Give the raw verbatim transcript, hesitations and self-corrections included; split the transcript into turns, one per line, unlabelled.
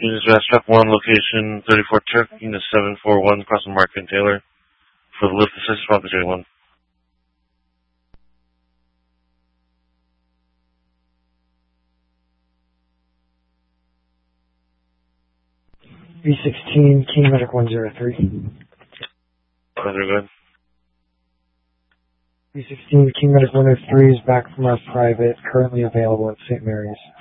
This is Fast Truck one, location thirty-four Turk, unit seven four one, across from Market and Taylor, for the lift assist from J one.
V sixteen, King Medic one zero three.
Very good.
V sixteen, King Medic one zero three is back from our private, currently available at Saint Mary's.